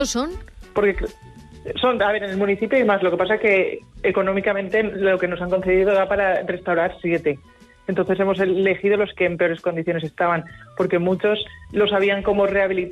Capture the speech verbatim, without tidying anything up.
son? Porque son, a ver, en el municipio hay más. Lo que pasa es que económicamente lo que nos han concedido da para restaurar siete. Entonces hemos elegido los que en peores condiciones estaban, porque muchos lo sabían cómo rehabilitar.